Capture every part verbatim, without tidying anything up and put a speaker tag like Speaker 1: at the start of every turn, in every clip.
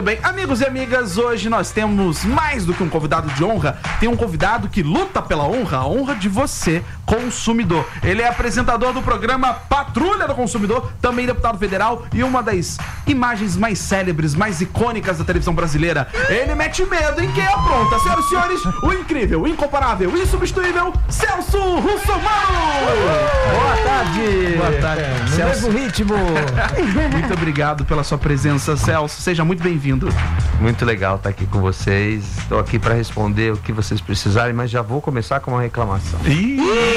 Speaker 1: Muito bem, amigos e amigas, hoje nós temos mais do que um convidado de honra, tem um convidado que luta pela honra, a honra de você, consumidor. Ele é apresentador do programa Patrulha do Consumidor, também deputado federal e uma das imagens mais célebres, mais icônicas da televisão brasileira. Ele mete medo em quem apronta. Senhoras e senhores, o incrível, o incomparável, o insubstituível Celso Russomano!
Speaker 2: Boa tarde!
Speaker 1: Boa tarde,
Speaker 2: no
Speaker 1: Celso.
Speaker 2: mesmo ritmo.
Speaker 1: Muito obrigado pela sua presença, Celso. Seja muito bem-vindo.
Speaker 2: Muito legal estar aqui com vocês. Estou aqui para responder o que vocês precisarem, mas já vou começar com uma reclamação.
Speaker 3: Ih,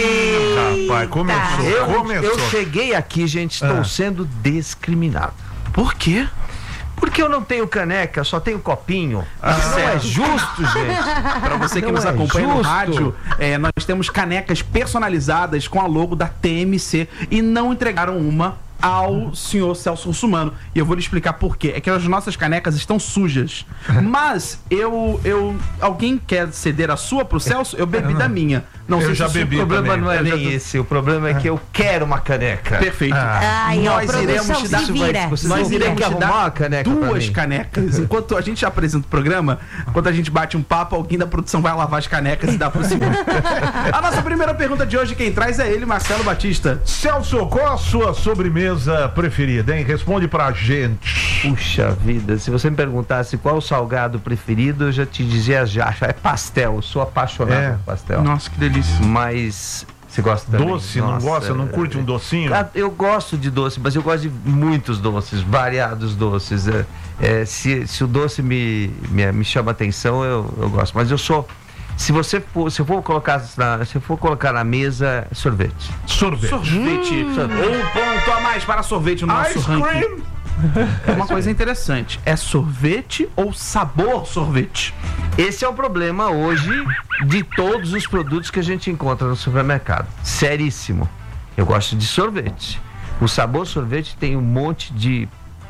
Speaker 3: rapaz, começou,
Speaker 2: Eu,
Speaker 3: começou.
Speaker 2: eu cheguei aqui, gente, estou
Speaker 3: Ah.
Speaker 2: sendo discriminado.
Speaker 1: Por quê?
Speaker 2: Porque eu não tenho caneca, só tenho copinho.
Speaker 3: Ah,
Speaker 2: Isso não é
Speaker 1: certo.
Speaker 2: justo, gente.
Speaker 1: Para você que
Speaker 2: Não
Speaker 1: nos
Speaker 2: é
Speaker 1: acompanha no
Speaker 2: justo.
Speaker 1: rádio, é, nós temos canecas personalizadas com a logo da T M C e não entregaram uma ao senhor Celso Russomano. E eu vou lhe explicar por quê. É que as nossas canecas estão sujas. Mas eu, eu alguém quer ceder a sua pro Celso? Eu bebi da minha. Não
Speaker 3: Eu
Speaker 1: sei
Speaker 3: já
Speaker 1: se o
Speaker 3: bebi
Speaker 2: O problema
Speaker 3: também.
Speaker 2: não é
Speaker 1: Eu já
Speaker 2: nem
Speaker 1: tô-
Speaker 2: esse, o problema é que eu quero uma caneca.
Speaker 1: Perfeito.
Speaker 3: Ah.
Speaker 4: Ai, ó,
Speaker 1: Nós
Speaker 4: produção,
Speaker 1: iremos te dar
Speaker 4: se vira.
Speaker 2: Vocês
Speaker 1: Nós
Speaker 2: vão ter
Speaker 1: iremos
Speaker 2: que
Speaker 1: te
Speaker 2: arrumar
Speaker 1: dar
Speaker 2: uma caneca pra
Speaker 1: duas
Speaker 2: mim.
Speaker 1: canecas. Enquanto a gente apresenta o programa, enquanto a gente bate um papo, alguém da produção vai lavar as canecas e dá pro senhor. A nossa primeira pergunta de hoje, quem traz é ele, Marcelo Batista.
Speaker 3: Celso, qual a sua sobremesa preferida, hein? Responde pra gente.
Speaker 2: Puxa vida, se você me perguntasse qual o salgado preferido, eu já te dizia já, é pastel, eu sou apaixonado
Speaker 3: É.
Speaker 2: por pastel.
Speaker 1: Nossa, que delícia.
Speaker 2: Mas você gosta também?
Speaker 3: Doce, não
Speaker 2: Nossa,
Speaker 3: gosta? Não curte um docinho?
Speaker 2: Ah, eu gosto de doce, mas eu gosto de muitos doces, variados doces. É, é, se, se o doce me, me, me chama atenção, eu, eu gosto. Mas eu sou. Se você for, se eu for colocar na, se eu for colocar na mesa, sorvete.
Speaker 3: Sorvete.
Speaker 1: Sorvete. Um ponto a mais para sorvete no nosso
Speaker 3: Ice
Speaker 1: ranking.
Speaker 3: cream.
Speaker 1: É uma coisa interessante. É sorvete ou sabor sorvete?
Speaker 2: Esse é o problema hoje de todos os produtos que a gente encontra no supermercado. Seríssimo. Eu gosto de sorvete. O sabor sorvete tem um monte de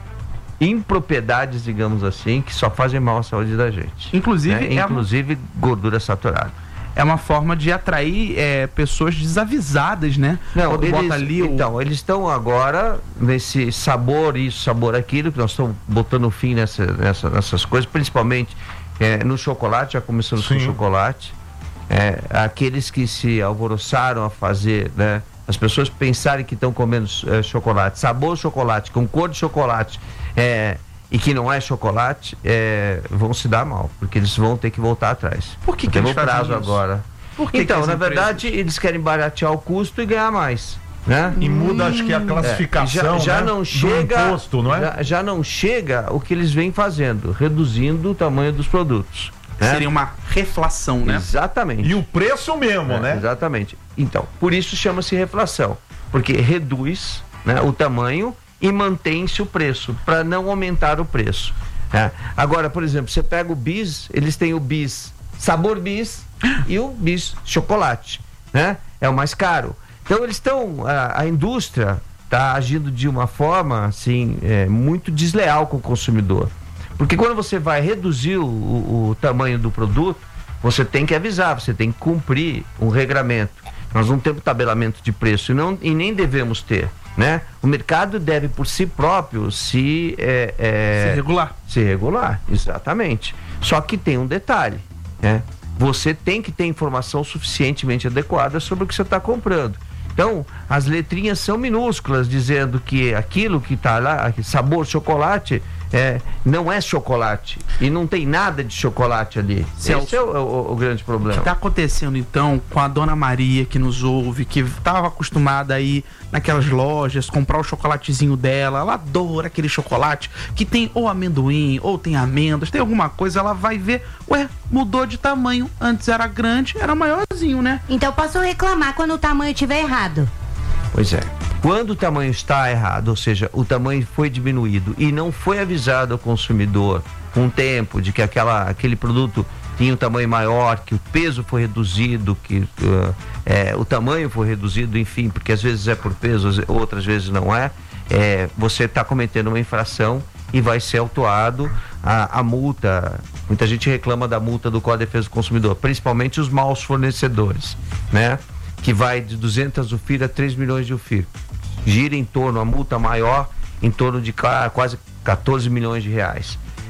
Speaker 2: impropriedades, digamos assim, que só fazem mal à saúde da gente.
Speaker 1: Inclusive,
Speaker 2: né?
Speaker 1: é, uma,
Speaker 2: Inclusive gordura saturada.
Speaker 1: é uma forma de atrair é, pessoas desavisadas, né? Quando
Speaker 2: eles,
Speaker 1: bota ali o...
Speaker 2: então, eles estão agora nesse sabor isso, sabor aquilo, que nós estamos botando fim nessa, nessa, nessas coisas, principalmente é, no chocolate, já começamos
Speaker 3: Sim.
Speaker 2: com chocolate. É, aqueles que se alvoroçaram a fazer, né? As pessoas pensarem que estão comendo é, chocolate, sabor chocolate, com cor de chocolate, é, e que não é chocolate, é, vão se dar mal, porque eles vão ter que voltar atrás.
Speaker 1: Por que que
Speaker 2: Tem
Speaker 1: eles
Speaker 2: um
Speaker 1: fazem
Speaker 2: prazo
Speaker 1: isso?
Speaker 2: agora.
Speaker 1: Por que
Speaker 2: então,
Speaker 1: que as
Speaker 2: na
Speaker 1: empresas-
Speaker 2: verdade, eles querem baratear o custo e ganhar mais, né?
Speaker 3: E muda, acho que a classificação,
Speaker 2: É, já, já
Speaker 3: né,
Speaker 2: não
Speaker 3: do
Speaker 2: chega,
Speaker 3: imposto, não é?
Speaker 2: já, já não chega o que eles vêm fazendo, reduzindo o tamanho dos produtos, né?
Speaker 1: Seria uma reflação, né?
Speaker 2: Exatamente.
Speaker 3: E o preço mesmo,
Speaker 2: É,
Speaker 3: né?
Speaker 2: Exatamente. Então, por isso chama-se reflação, porque reduz, né, o tamanho e mantém-se o preço, para não aumentar o preço. Né? Agora, por exemplo, você pega o bis, eles têm o bis sabor bis e o bis chocolate, né? É o mais caro. Então eles estão, a, a indústria está agindo de uma forma assim, é, muito desleal com o consumidor. Porque quando você vai reduzir o, o, o tamanho do produto, você tem que avisar, você tem que cumprir um regramento. Nós não temos tabelamento de preço e, não, e nem devemos ter, né? O mercado deve por si próprio se, é, é,
Speaker 1: Se regular.
Speaker 2: se regular, exatamente. Só que tem um detalhe, né? Você tem que ter informação suficientemente adequada sobre o que você está comprando. Então, as letrinhas são minúsculas, dizendo que aquilo que está lá, sabor chocolate, é, não é chocolate. E não tem nada de chocolate ali.
Speaker 1: Celso,
Speaker 2: Esse é o, o- o grande
Speaker 1: O
Speaker 2: problema.
Speaker 1: que está acontecendo então com a dona Maria que nos ouve, que estava acostumada a ir naquelas lojas, comprar o chocolatezinho dela, ela adora aquele chocolate que tem ou amendoim, ou tem amêndoas, tem alguma coisa, ela vai ver, ué, mudou de tamanho, antes era grande, era maiorzinho, né?
Speaker 4: Então posso reclamar quando o tamanho estiver errado.
Speaker 2: Pois é. Quando o tamanho está errado, ou seja, o tamanho foi diminuído e não foi avisado ao consumidor com tempo de que aquela, aquele produto tinha um tamanho maior, que o peso foi reduzido, que uh, é, o tamanho foi reduzido, enfim, porque às vezes é por peso, outras vezes não é, é você está cometendo uma infração e vai ser autuado a, a multa. Muita gente reclama da multa do Código de Defesa do Consumidor, principalmente os maus fornecedores, né? Que vai de duzentas U F I R a três milhões de U F I R. Gira em torno, a multa maior, em torno de quase quatorze milhões de reais.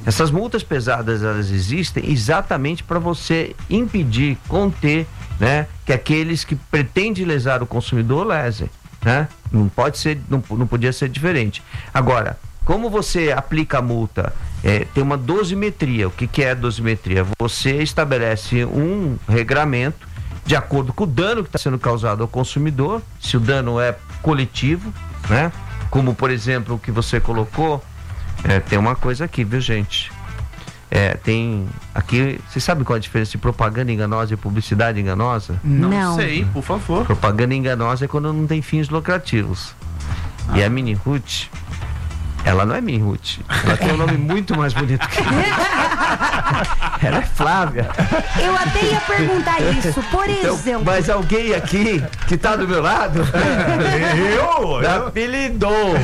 Speaker 2: Essas multas pesadas, elas existem exatamente para você impedir, conter, né, que aqueles que pretendem lesar o consumidor lesem, né? Não pode ser, não, não podia ser diferente. Agora, como você aplica a multa? É, tem uma dosimetria. O que, que é a dosimetria? Você estabelece um regramento de acordo com o dano que está sendo causado ao consumidor, se o dano é coletivo, né? Como, por exemplo, o que você colocou, é, tem uma coisa aqui, viu, gente? É, tem aqui, você sabe qual é a diferença de propaganda enganosa e publicidade enganosa?
Speaker 1: Não,
Speaker 4: Não.
Speaker 1: sei, por favor.
Speaker 2: Propaganda enganosa é quando não tem fins lucrativos. Ah. E a Mini Ruth, ela não é Mini Ruth, ela tem um nome muito mais bonito que ela é Flávia.
Speaker 4: Eu até ia perguntar isso, por
Speaker 2: Então,
Speaker 4: exemplo.
Speaker 2: mas alguém aqui que tá do meu lado
Speaker 3: Eu?
Speaker 2: me
Speaker 3: Eu?
Speaker 2: apelidou.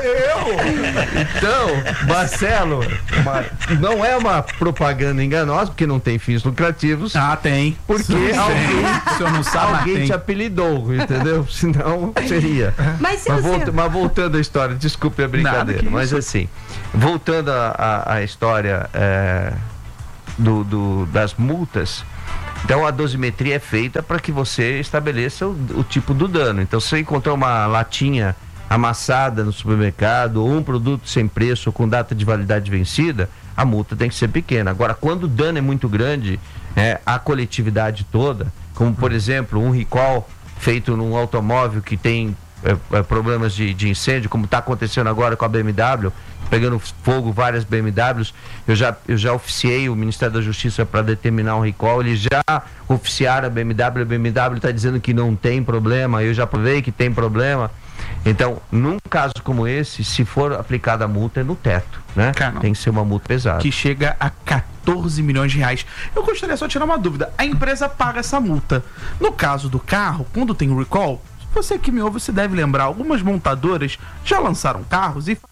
Speaker 2: Então, Marcelo, uma- não é uma propaganda enganosa, porque não tem fins lucrativos.
Speaker 1: Ah, tem.
Speaker 2: Porque
Speaker 1: Sim,
Speaker 2: alguém,
Speaker 1: o senhor não sabe, mas
Speaker 2: alguém
Speaker 1: tem.
Speaker 2: te apelidou, entendeu? Senão seria.
Speaker 4: Mas se
Speaker 2: Mas,
Speaker 4: você...
Speaker 2: volta- mas voltando à história, desculpe a brincadeira,
Speaker 1: Nada que
Speaker 2: mas
Speaker 1: isso.
Speaker 2: assim, voltando à à- à história é, do, do- das multas, então a dosimetria é feita para que você estabeleça o, o tipo do dano. Então, se você encontrar uma latinha amassada no supermercado ou um produto sem preço ou com data de validade vencida, a multa tem que ser pequena. Agora, quando o dano é muito grande, é, a coletividade toda, como por exemplo um recall feito num automóvel que tem é, é, problemas de, de incêndio, como está acontecendo agora com a B M W, pegando fogo várias B M Ws, eu já, eu já oficiei o Ministério da Justiça para determinar um recall, eles já oficiaram a B M W, a B M W está dizendo que não tem problema, eu já provei que tem problema. Então, num caso como esse, se for aplicada a multa, é no teto, né?
Speaker 1: Cara,
Speaker 2: Tem que ser uma multa pesada.
Speaker 1: Que chega a quatorze milhões de reais. Eu gostaria só de tirar uma dúvida. A empresa paga essa multa. No caso do carro, quando tem o recall, você que me ouve, você deve lembrar, algumas montadoras já lançaram carros e...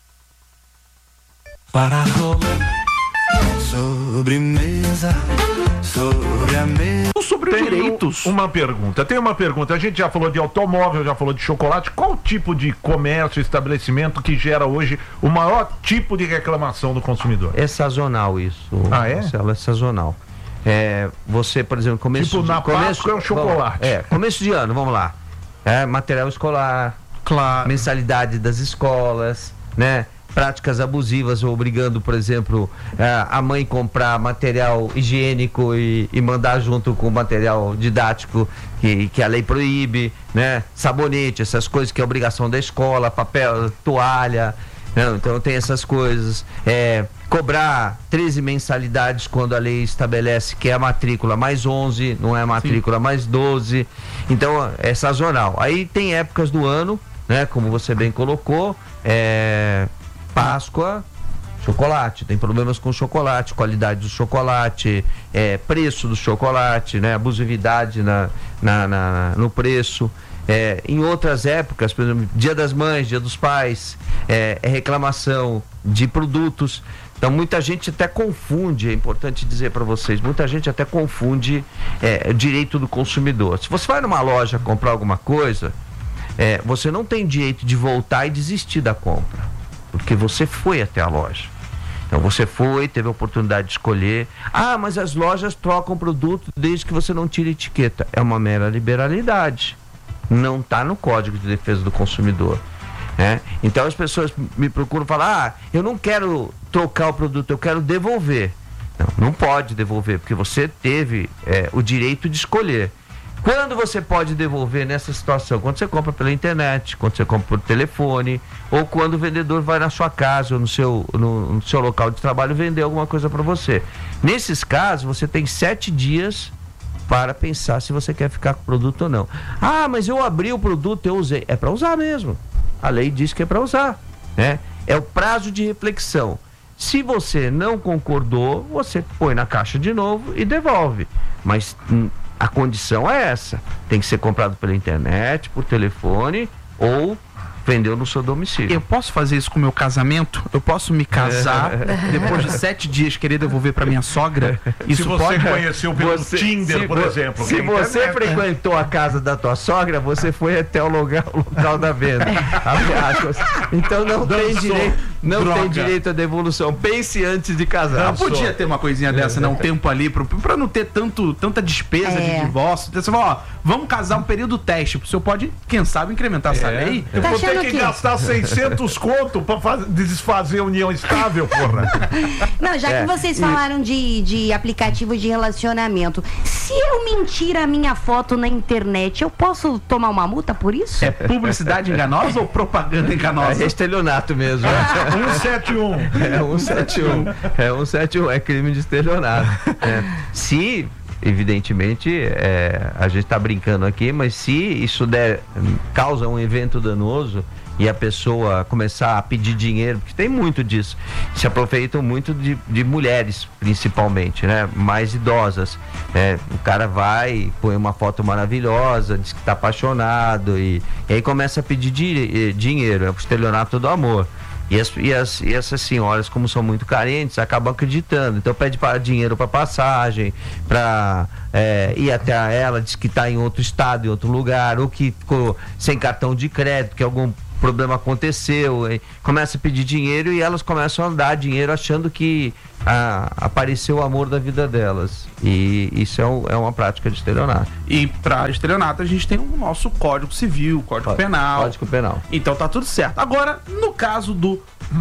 Speaker 5: Para sobremesa, sobre a mesa.
Speaker 1: sobre
Speaker 3: Tenho
Speaker 1: direitos.
Speaker 3: uma pergunta. Tem uma pergunta. A gente já falou de automóvel, já falou de chocolate. Qual tipo de comércio, estabelecimento que gera hoje o maior tipo de reclamação do consumidor?
Speaker 2: É sazonal isso.
Speaker 3: Ah, é?
Speaker 2: Marcelo, é sazonal. É, você, por exemplo, começo
Speaker 3: Tipo,
Speaker 2: de,
Speaker 3: na
Speaker 2: começo,
Speaker 3: Páscoa é o chocolate.
Speaker 2: Vamos, é, começo de ano, vamos lá. É, material escolar,
Speaker 1: Claro.
Speaker 2: mensalidade das escolas, né? Práticas abusivas, obrigando, por exemplo, é, a mãe comprar material higiênico e, e mandar junto com o material didático que, que a lei proíbe, né? Sabonete, essas coisas que é obrigação da escola, papel, toalha, não, então tem essas coisas. É, cobrar treze mensalidades quando a lei estabelece que é a matrícula mais onze, não é a matrícula Sim. mais doze. Então é sazonal. Aí tem épocas do ano, né? Como você bem colocou, é, Páscoa, chocolate, tem problemas com chocolate, qualidade do chocolate, é, preço do chocolate, né? Abusividade na, na, na, no preço. É, em outras épocas, por exemplo, Dia das Mães, Dia dos Pais, é, é reclamação de produtos. Então muita gente até confunde, é importante dizer para vocês, muita gente até confunde é, o direito do consumidor. Se você vai numa loja comprar alguma coisa, é, você não tem direito de voltar e desistir da compra, porque você foi até a loja. Então você foi, teve a oportunidade de escolher. Ah, mas as lojas trocam produto desde que você não tire etiqueta. É uma mera liberalidade. Não está no Código de Defesa do Consumidor. Né? Então as pessoas me procuram falar: ah, eu não quero trocar o produto, eu quero devolver. Não, não pode devolver, porque você teve é, o direito de escolher. Quando você pode devolver nessa situação? Quando você compra pela internet, quando você compra por telefone, ou quando o vendedor vai na sua casa ou no seu, no, no seu local de trabalho vender alguma coisa para você. Nesses casos, você tem sete dias para pensar se você quer ficar com o produto ou não. Ah, mas eu abri o produto, eu usei. É para usar mesmo. A lei diz que é para usar, né? É o prazo de reflexão. Se você não concordou, você põe na caixa de novo e devolve. Mas hum, a condição é essa. Tem que ser comprado pela internet, por telefone ou prendeu no seu domicílio.
Speaker 1: Eu posso fazer isso com o meu casamento? Eu posso me casar, depois de sete dias querer devolver para minha sogra? Isso
Speaker 3: se você
Speaker 1: pode?
Speaker 3: conheceu pelo
Speaker 2: Você-
Speaker 3: Tinder,
Speaker 2: se
Speaker 3: por
Speaker 2: vo-
Speaker 3: exemplo.
Speaker 2: Se
Speaker 3: que
Speaker 2: você
Speaker 3: internet, né?
Speaker 2: frequentou a casa da tua sogra, você foi até o lugar, o local da venda. Abre aspas. Então não tem
Speaker 3: Dançou.
Speaker 2: direito, não
Speaker 3: Droga.
Speaker 2: tem direito à devolução. Pense antes de casar.
Speaker 1: Ah, podia ter uma coisinha dessa, né? Um tempo ali, pro- pra não ter tanto, tanta despesa
Speaker 4: É.
Speaker 1: de divórcio. Então, você fala, ó, vamos casar um período teste. O senhor pode, quem sabe, incrementar essa
Speaker 3: É.
Speaker 1: lei.
Speaker 3: Eu
Speaker 4: Tá
Speaker 3: vou ter
Speaker 4: achando
Speaker 3: que
Speaker 4: que-
Speaker 3: gastar seiscentos conto pra faz- desfazer a união estável, porra.
Speaker 4: Não, já
Speaker 2: É,
Speaker 4: que vocês falaram de, de aplicativos de relacionamento, se eu mentir a minha foto na internet, eu posso tomar uma multa por isso?
Speaker 1: É publicidade enganosa ou propaganda
Speaker 2: É
Speaker 1: enganosa?
Speaker 2: estelionato mesmo.
Speaker 3: cento e setenta e um.
Speaker 2: É cento e setenta e um. É cento e setenta e um, é crime de estelionato. É. Se, evidentemente, é, a gente está brincando aqui, mas se isso der, causa um evento danoso e a pessoa começar a pedir dinheiro, porque tem muito disso, se aproveitam muito de, de mulheres, principalmente, né? Mais idosas. É, o cara vai, põe uma foto maravilhosa, diz que está apaixonado e, e aí começa a pedir di- eh, dinheiro, é o estelionato do amor. E, as, e, as, e essas senhoras, como são muito carentes, acabam acreditando. Então pede para dinheiro para passagem, para é, ir até ela, diz que está em outro estado, em outro lugar, ou que ficou sem cartão de crédito, que algum problema aconteceu, e começa a pedir dinheiro e elas começam a dar dinheiro achando que ah, apareceu o amor da vida delas. E isso é, um, é uma prática de estelionato.
Speaker 1: E pra estelionato a gente tem o nosso Código Civil, Código Penal.
Speaker 2: Código Penal.
Speaker 1: Então tá tudo certo. Agora, no caso do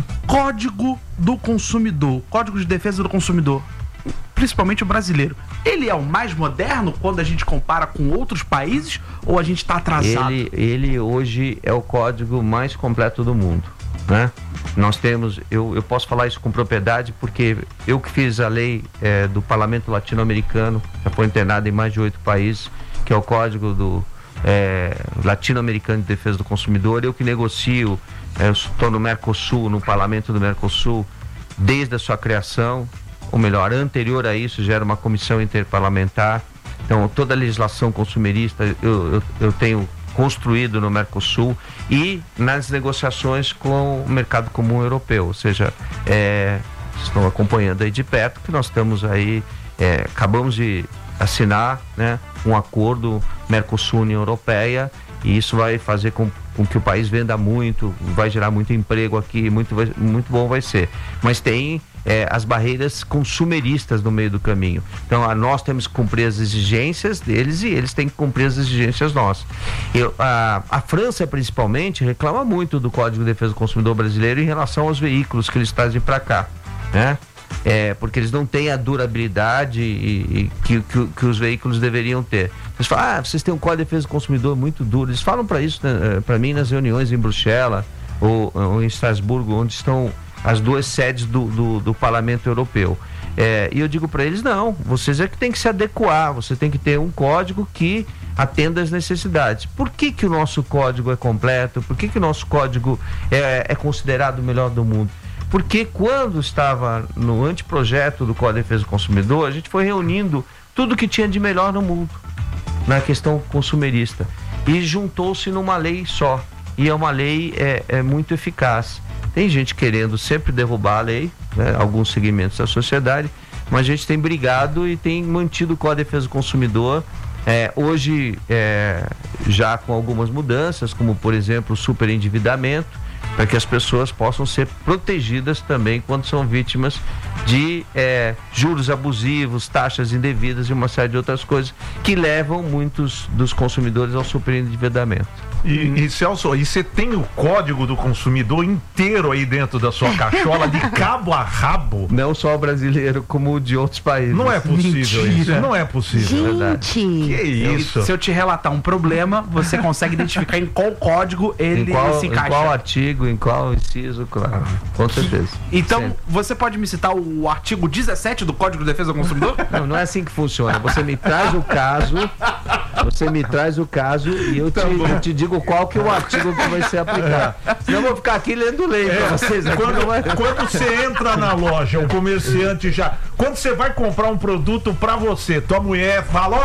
Speaker 1: Código do Consumidor, Código de Defesa do Consumidor, principalmente o brasileiro, ele é o mais moderno quando a gente compara com outros países ou a gente tá atrasado?
Speaker 2: Ele, ele hoje é o código mais completo do mundo, né? Nós temos, eu, eu posso falar isso com propriedade porque eu que fiz a lei eh, do Parlamento Latino-Americano, já foi internada em mais de oito países, que é o Código do eh, Latino-Americano de Defesa do Consumidor. Eu que negocio, eh, eu estou no Mercosul, no Parlamento do Mercosul, desde a sua criação, ou melhor, anterior a isso já era uma comissão interparlamentar. Então toda a legislação consumerista eu, eu, eu tenho construído no Mercosul e nas negociações com o mercado comum europeu, ou seja, é, estão acompanhando aí de perto que nós estamos aí, é, acabamos de assinar, né, um acordo Mercosul-União Europeia, e isso vai fazer com, com que o país venda muito, vai gerar muito emprego aqui, muito, vai- muito bom vai ser. Mas tem é, as barreiras consumeristas no meio do caminho. Então, a, nós temos que cumprir as exigências deles e eles têm que cumprir as exigências nossas. Eu, a, a França, principalmente, reclama muito do Código de Defesa do Consumidor brasileiro em relação aos veículos que eles trazem para cá, né? É, porque eles não têm a durabilidade e, e que, que, que os veículos deveriam ter. Eles falam, ah, vocês têm um Código de Defesa do Consumidor muito duro. Eles falam para isso, né, para mim, nas reuniões em Bruxelas ou, ou em Estrasburgo, onde estão as duas sedes do, do, do Parlamento Europeu. É, e eu digo para eles, não, vocês é que tem que se adequar, você tem que ter um código que atenda às necessidades. Por que que o nosso código é completo? Por que que o nosso código é, é considerado o melhor do mundo? Porque quando estava no anteprojeto do Código de Defesa do Consumidor, a gente foi reunindo tudo que tinha de melhor no mundo na questão consumerista e juntou-se numa lei só. E é uma lei é, é muito eficaz. Tem gente querendo sempre derrubar a lei, né, alguns segmentos da sociedade, mas a gente tem brigado e tem mantido o Código de Defesa do Consumidor. É, hoje, é, já com algumas mudanças, como por exemplo o superendividamento, para que as pessoas possam ser protegidas também quando são vítimas de é, juros abusivos, taxas indevidas e uma série de outras coisas que levam muitos dos consumidores ao superendividamento.
Speaker 3: E, e Celso, e você tem o Código do Consumidor inteiro aí dentro da sua cachola, de cabo a rabo?
Speaker 2: Não só o brasileiro, como o de outros países.
Speaker 3: Não é possível
Speaker 1: Mentira.
Speaker 3: isso. Não é possível.
Speaker 4: Gente,
Speaker 3: Que isso?
Speaker 1: Se eu te relatar um problema, você consegue identificar em qual código ele
Speaker 2: Em qual,
Speaker 1: se
Speaker 2: em
Speaker 1: encaixa.
Speaker 2: qual artigo, em qual inciso, claro. Com certeza.
Speaker 1: Então,
Speaker 2: Sempre.
Speaker 1: você pode me citar o artigo dezessete do Código de Defesa do Consumidor?
Speaker 2: Não, não é assim que funciona. Você me traz o caso, você me traz o caso e eu te, eu te digo qual que é o artigo que vai ser aplicado. Senão eu vou ficar aqui lendo lei pra vocês. Aqui
Speaker 3: Quando,
Speaker 2: não é...
Speaker 3: quando você entra na loja, o comerciante já. Quando você vai comprar um produto pra você, tua mulher fala, ó,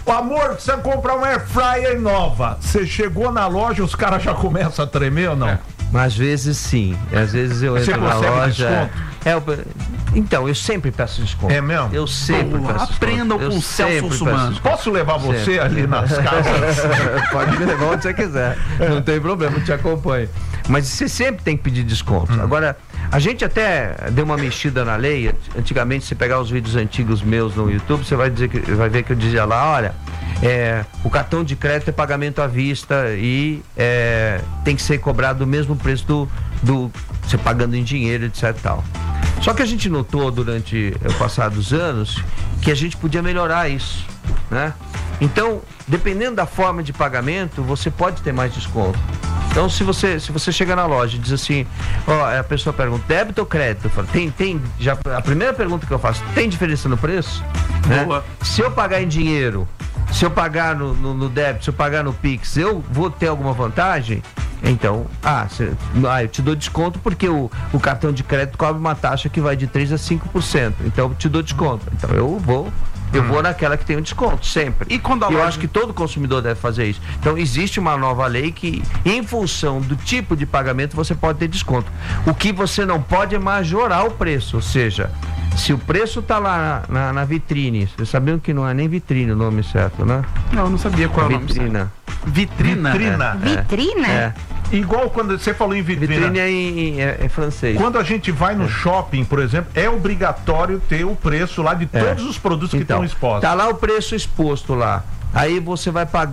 Speaker 3: O amor, precisa comprar uma air fryer nova. Você chegou na loja, os caras já começam a tremer ou não?
Speaker 2: É. Mas às vezes sim. Às vezes eu
Speaker 3: Você
Speaker 2: entro na
Speaker 3: consegue
Speaker 2: loja.
Speaker 3: desconto?
Speaker 2: É, eu- então, eu sempre peço desconto.
Speaker 3: É mesmo?
Speaker 2: Eu sempre
Speaker 1: Boa,
Speaker 2: peço desconto.
Speaker 1: aprendam
Speaker 2: Eu
Speaker 1: com o Celso
Speaker 2: sempre
Speaker 1: Russomano.
Speaker 2: peço desconto.
Speaker 3: Posso levar você
Speaker 2: Sempre.
Speaker 3: ali nas casas?
Speaker 2: Pode me levar onde você quiser. Não tem problema, eu te acompanho. Mas você sempre tem que pedir desconto.
Speaker 3: Hum.
Speaker 2: Agora, a gente até deu uma mexida na lei. Antigamente, se pegar os vídeos antigos meus no YouTube, você vai, dizer que, vai ver que eu dizia lá, olha, é, o cartão de crédito é pagamento à vista e é, tem que ser cobrado o mesmo preço do, do você pagando em dinheiro, etc e tal. Só que a gente notou durante o passar dos anos que a gente podia melhorar isso, né? Então, dependendo da forma de pagamento, você pode ter mais desconto. Então, se você, se você chega na loja e diz assim, ó, a pessoa pergunta, débito ou crédito? Eu falo, tem, tem, já, a primeira pergunta que eu faço, tem diferença no preço? Né?
Speaker 1: Boa.
Speaker 2: Se eu pagar em dinheiro, se eu pagar no, no, no débito, se eu pagar no Pix, eu vou ter alguma vantagem? Então, ah, cê, ah, eu te dou desconto porque o, o cartão de crédito cobra uma taxa que vai de três a cinco por cento. Então, eu te dou desconto. Então, eu vou... Eu vou naquela que tem um desconto, sempre.
Speaker 1: E quando a
Speaker 2: eu
Speaker 1: loja-
Speaker 2: acho que todo consumidor deve fazer isso. Então, existe uma nova lei que, em função do tipo de pagamento, você pode ter desconto. O que você não pode é majorar o preço. Ou seja, se o preço está lá na, na, na vitrine, vocês sabiam que não é nem vitrine o nome certo, né?
Speaker 1: Não, eu não sabia qual é o nome.
Speaker 2: Vitrina.
Speaker 1: Vitrina.
Speaker 3: Vitrina.
Speaker 4: Vitrina?
Speaker 2: É.
Speaker 3: Igual quando você falou em vitrina.
Speaker 2: Vitrine é, em, é, é francês.
Speaker 3: Quando a gente vai no shopping, por exemplo, é obrigatório ter o preço lá de
Speaker 2: É.
Speaker 3: todos os produtos que
Speaker 2: Então,
Speaker 3: estão expostos.
Speaker 2: tá lá o preço exposto lá. Aí você vai pagar